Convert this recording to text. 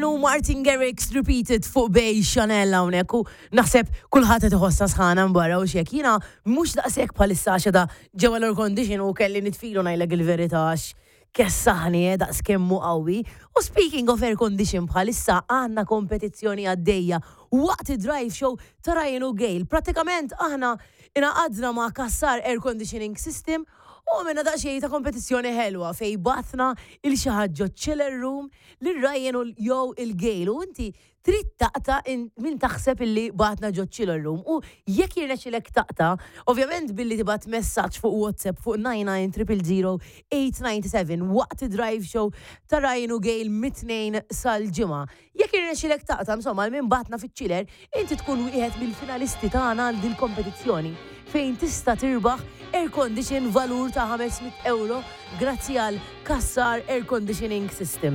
kienu Martin Garrix repeated fuq bej Chanel hawnhekk u naħseb kulħadd qed iħossha sħana mbarra u x'hekk. Jiena mhux daqshekk bħalissa xeda ġewwa l-air condition u kelli nitfilu ngħidlek il-verità kessaħni daqskemmu qawwi. U speaking of air condition bħalissa għandna kompetizzjoni għaddejja waqt id-drive show ta' Ryan u Gail. Pratikament aħna inaqadna ma' kassar air conditioning system u minna daqxej ta' kompetizzjoni ħelwa fej batna il-xaħġo chiller room l-Ryan u jow il-Gail u inti trid taqta min taħseb illi batna ġo chiller room u jekk jirnexxilek taqta, ovvjament billi tibat messaġġ fuq WhatsApp fuq 99 waqt id-drive show ta' Ryan u Gail mit-tnejn sal-ġimgħa. Jekk jirnexxilek taqta insomma minn batna fiċ-chiller, inti tkun wieħed mill-finalisti tagħna għal din kompetizzjoni fejn tista' tirbaħ air condition valur ta' €500 grazzi għal kassar air conditioning system.